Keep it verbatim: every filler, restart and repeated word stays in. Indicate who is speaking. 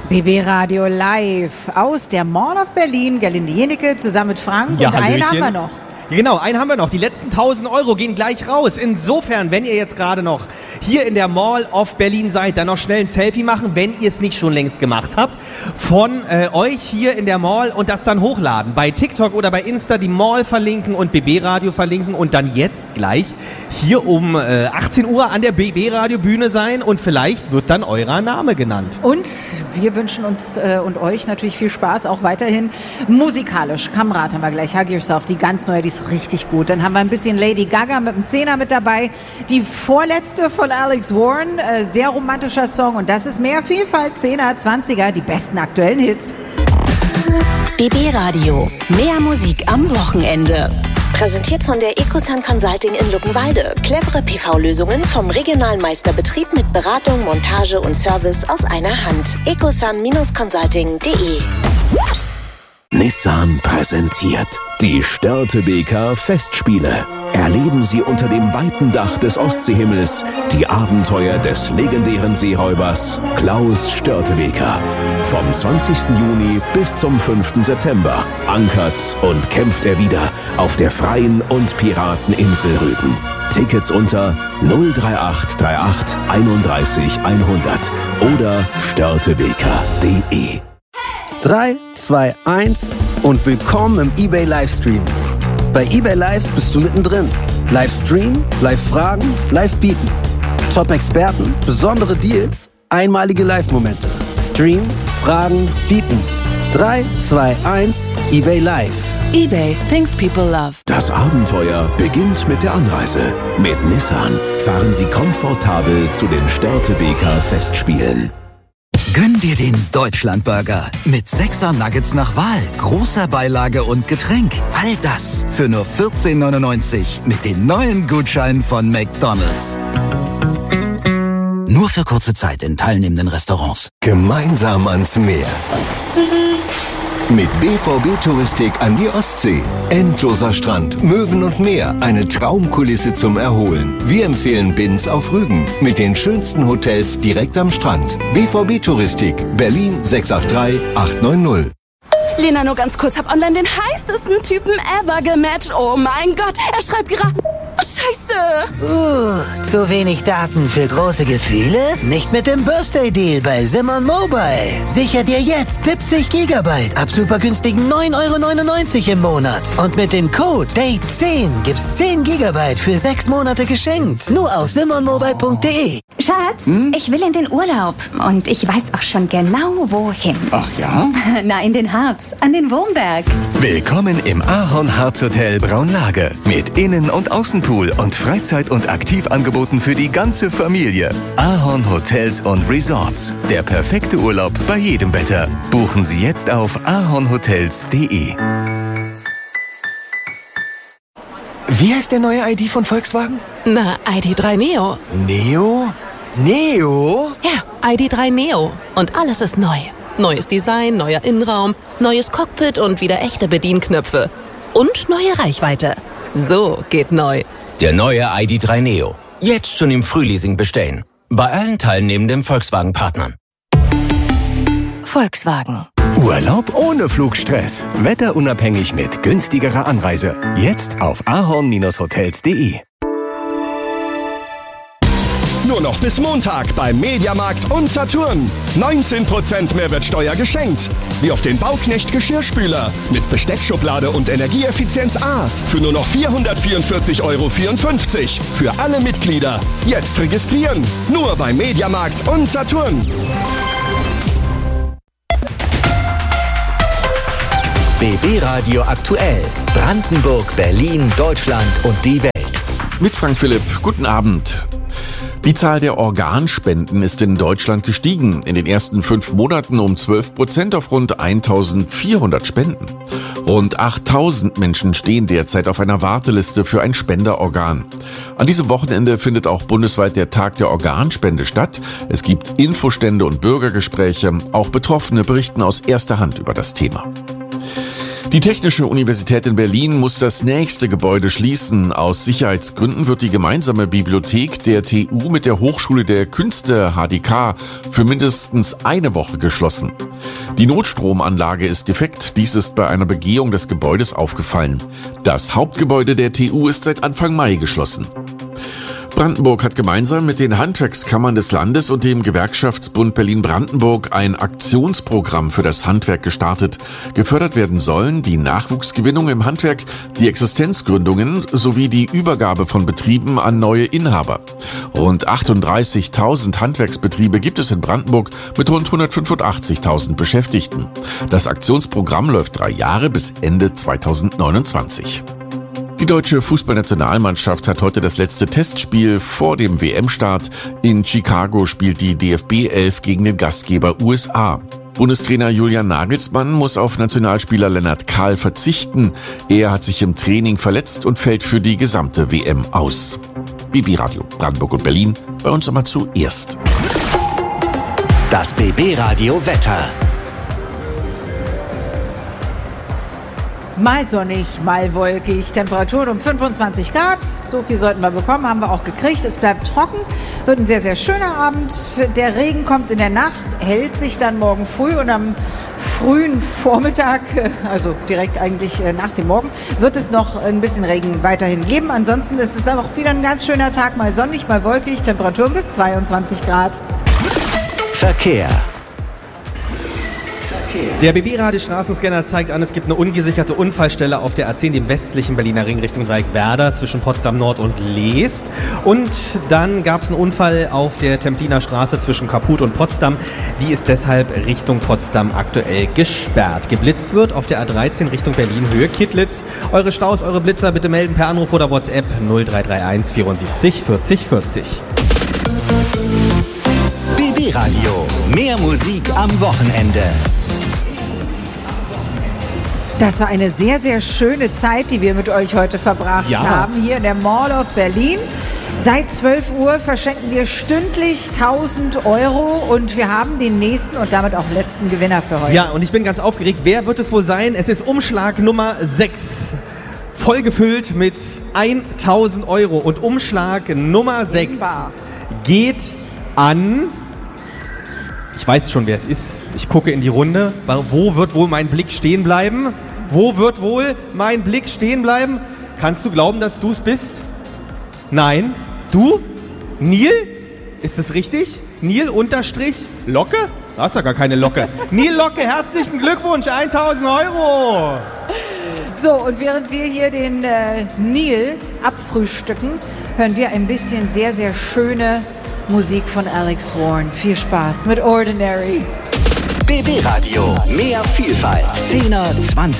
Speaker 1: B B Radio live aus der Mall of Berlin. Gerlinde Jenecke zusammen mit Frank.
Speaker 2: Ja,
Speaker 1: und einen
Speaker 2: Hallöchen.
Speaker 1: haben wir noch.
Speaker 2: Genau, einen haben wir noch. Die letzten tausend Euro gehen gleich raus. Insofern, wenn ihr jetzt gerade noch hier in der Mall of Berlin seid, dann noch schnell ein Selfie machen, wenn ihr es nicht schon längst gemacht habt, von äh, euch hier in der Mall und das dann hochladen. Bei TikTok oder bei Insta die Mall verlinken und B B Radio verlinken und dann jetzt gleich hier um äh, achtzehn Uhr an der B B Radio Bühne sein und vielleicht wird dann euer Name genannt.
Speaker 1: Und wir wünschen uns äh, und euch natürlich viel Spaß, auch weiterhin musikalisch. Kamerad haben wir gleich, Hug Yourself, die ganz neue, die ist richtig gut. Dann haben wir ein bisschen Lady Gaga mit dem Zehner mit dabei. Die vorletzte von Alex Warren, äh, sehr romantischer Song und das ist mehr Vielfalt, Zehner, Zwanziger, die besten aktuellen Hits.
Speaker 3: B B Radio, mehr Musik am Wochenende. Präsentiert von der Ecosun Consulting in Luckenwalde. Clevere P V-Lösungen vom regionalen Meisterbetrieb mit Beratung, Montage und Service aus einer Hand. ecosun Consulting punkt de.
Speaker 4: Nissan präsentiert die Störtebeker Festspiele. Erleben Sie unter dem weiten Dach des Ostseehimmels die Abenteuer des legendären Seeräubers Klaus Störtebeker. Vom zwanzigsten Juni bis zum fünften September ankert und kämpft er wieder auf der freien und Pirateninsel Rügen. Tickets unter null drei acht drei acht einunddreißig hundert oder störtebeker punkt de.
Speaker 5: drei, zwei, eins und willkommen im eBay Livestream. Bei eBay Live bist du mittendrin. Livestream, Live-Fragen, Live-Bieten. Top-Experten, besondere Deals, einmalige Live-Momente. Stream, Fragen, Bieten. drei, zwei, eins, eBay Live.
Speaker 6: eBay, things people love.
Speaker 4: Das Abenteuer beginnt mit der Anreise. Mit Nissan fahren Sie komfortabel zu den Störtebeker Festspielen.
Speaker 7: Gönn dir den Deutschlandburger mit sechser Nuggets nach Wahl, großer Beilage und Getränk. All das für nur vierzehn neunundneunzig mit den neuen Gutscheinen von McDonald's. Nur für kurze Zeit in teilnehmenden Restaurants.
Speaker 4: Gemeinsam ans Meer. Mit B V B Touristik an die Ostsee. Endloser Strand, Möwen und Meer. Eine Traumkulisse zum Erholen. Wir empfehlen Binz auf Rügen. Mit den schönsten Hotels direkt am Strand. B V B Touristik, Berlin sechs acht drei acht neun null.
Speaker 6: Lena, nur ganz kurz, hab online den heißesten Typen ever gematcht. Oh mein Gott, er schreibt gerade... Oh, Scheiße!
Speaker 8: Uh, zu wenig Daten für große Gefühle? Nicht mit dem Birthday Deal bei Simon Mobile. Sicher dir jetzt siebzig Gigabyte ab super günstigen neun Euro neunundneunzig im Monat. Und mit dem Code Date zehn gibt's zehn Gigabyte für sechs Monate geschenkt. Nur auf simon mobile punkt de.
Speaker 9: Schatz, hm? Ich will in den Urlaub. Und ich weiß auch schon genau, wohin.
Speaker 10: Ach ja?
Speaker 9: Na, in den Harz, an den Wurmberg.
Speaker 10: Willkommen im Ahorn Harz Hotel Braunlage. Mit Innen- und Außenpool und Freizeit- und Aktivangeboten für die ganze Familie. Ahorn Hotels und Resorts. Der perfekte Urlaub bei jedem Wetter. Buchen Sie jetzt auf ahorn hotels punkt de. Wie heißt der neue I D von Volkswagen?
Speaker 6: Na, I D drei Neo.
Speaker 10: Neo? Neo?
Speaker 6: Ja, I D drei Neo. Und alles ist neu. Neues Design, neuer Innenraum, neues Cockpit und wieder echte Bedienknöpfe. Und neue Reichweite. So geht neu.
Speaker 11: Der neue I D drei Neo. Jetzt schon im Frühleasing bestellen. Bei allen teilnehmenden Volkswagen-Partnern.
Speaker 6: Volkswagen.
Speaker 10: Urlaub ohne Flugstress. Wetterunabhängig mit günstigerer Anreise. Jetzt auf ahorn hotels punkt de.
Speaker 12: Nur noch bis Montag beim Mediamarkt und Saturn. neunzehn Prozent Mehrwertsteuer geschenkt. Wie auf den Bauknecht Geschirrspüler mit Besteckschublade und Energieeffizienz A für nur noch vierhundertvierundvierzig Euro vierundfünfzig. Für alle Mitglieder. Jetzt registrieren. Nur beim Mediamarkt und Saturn.
Speaker 13: B B Radio aktuell. Brandenburg, Berlin, Deutschland und die Welt.
Speaker 14: Mit Frank Philipp, guten Abend. Die Zahl der Organspenden ist in Deutschland gestiegen. In den ersten fünf Monaten um zwölf Prozent auf rund eintausendvierhundert Spenden. Rund achttausend Menschen stehen derzeit auf einer Warteliste für ein Spenderorgan. An diesem Wochenende findet auch bundesweit der Tag der Organspende statt. Es gibt Infostände und Bürgergespräche. Auch Betroffene berichten aus erster Hand über das Thema. Die Technische Universität in Berlin muss das nächste Gebäude schließen. Aus Sicherheitsgründen wird die gemeinsame Bibliothek der T U mit der Hochschule der Künste H D K für mindestens eine Woche geschlossen. Die Notstromanlage ist defekt. Dies ist bei einer Begehung des Gebäudes aufgefallen. Das Hauptgebäude der T U ist seit Anfang Mai geschlossen. Brandenburg hat gemeinsam mit den Handwerkskammern des Landes und dem Gewerkschaftsbund Berlin-Brandenburg ein Aktionsprogramm für das Handwerk gestartet. Gefördert werden sollen die Nachwuchsgewinnung im Handwerk, die Existenzgründungen sowie die Übergabe von Betrieben an neue Inhaber. Rund achtunddreißigtausend Handwerksbetriebe gibt es in Brandenburg mit rund hundertfünfundachtzigtausend Beschäftigten. Das Aktionsprogramm läuft drei Jahre bis Ende zweitausendneunundzwanzig. Die deutsche Fußballnationalmannschaft hat heute das letzte Testspiel vor dem W M-Start. In Chicago spielt die D F B elf gegen den Gastgeber U S A. Bundestrainer Julian Nagelsmann muss auf Nationalspieler Lennart Kahl verzichten. Er hat sich im Training verletzt und fällt für die gesamte W M aus. B B-Radio Brandenburg und Berlin, bei uns immer zuerst.
Speaker 13: Das B B-Radio Wetter.
Speaker 1: Mal sonnig, mal wolkig, Temperaturen um fünfundzwanzig Grad, so viel sollten wir bekommen, haben wir auch gekriegt. Es bleibt trocken, wird ein sehr, sehr schöner Abend. Der Regen kommt in der Nacht, hält sich dann morgen früh und am frühen Vormittag, also direkt eigentlich nach dem Morgen, wird es noch ein bisschen Regen weiterhin geben. Ansonsten ist es auch wieder ein ganz schöner Tag, mal sonnig, mal wolkig, Temperaturen bis zweiundzwanzig Grad.
Speaker 13: Verkehr.
Speaker 2: Der B B-Radio-Straßenscanner zeigt an, es gibt eine ungesicherte Unfallstelle auf der A zehn, dem westlichen Berliner Ring Richtung Dreieckwerder zwischen Potsdam Nord und Leest. Und dann gab es einen Unfall auf der Templiner Straße zwischen Kaput und Potsdam. Die ist deshalb Richtung Potsdam aktuell gesperrt. Geblitzt wird auf der A dreizehn Richtung Berlin Höhe Kittlitz. Eure Staus, eure Blitzer bitte melden per Anruf oder WhatsApp null drei drei eins vierundsiebzig vierzig vierzig.
Speaker 13: B B-Radio. Mehr Musik am Wochenende.
Speaker 1: Das war eine sehr, sehr schöne Zeit, die wir mit euch heute verbracht
Speaker 2: ja.
Speaker 1: haben, hier in der Mall of Berlin. Seit zwölf Uhr verschenken wir stündlich tausend Euro und wir haben den nächsten und damit auch letzten Gewinner für heute.
Speaker 2: Ja, und ich bin ganz aufgeregt. Wer wird es wohl sein? Es ist Umschlag Nummer sechs. Voll gefüllt mit tausend Euro. Und Umschlag Nummer sechs geht an... Ich weiß schon, wer es ist. Ich gucke in die Runde. Wo wird wohl mein Blick stehen bleiben? Wo wird wohl mein Blick stehen bleiben? Kannst du glauben, dass du es bist? Nein. Du? Neil? Ist das richtig? Neil unterstrich Locke? Du hast ja gar keine Locke. Neil Locke, herzlichen Glückwunsch, tausend Euro.
Speaker 1: So, und während wir hier den äh, Neil abfrühstücken, hören wir ein bisschen sehr, sehr schöne Musik von Alex Warren. Viel Spaß mit Ordinary.
Speaker 13: B B-Radio. Mehr Vielfalt. zehner, zwanziger